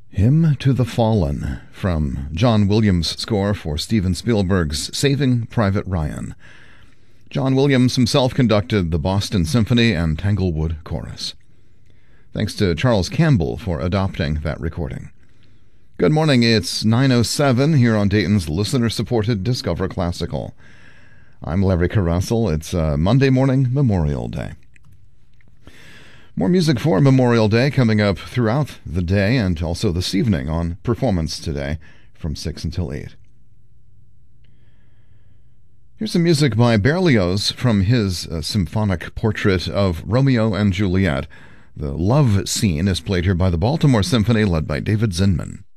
Hymn to the Fallen from John Williams' score for Steven Spielberg's Saving Private Ryan. John Williams himself conducted the Boston Symphony and Tanglewood Chorus. Thanks to Charles Campbell for adopting that recording. Good morning, it's 9:07 here on Dayton's listener-supported Discover Classical. I'm Larry Carrussell. It's Monday morning, Memorial Day. More music for Memorial Day coming up throughout the day and also this evening on Performance Today from 6 until 8. Here's some music by Berlioz from his symphonic portrait of Romeo and Juliet. The love scene is played here by the Baltimore Symphony led by David Zinman.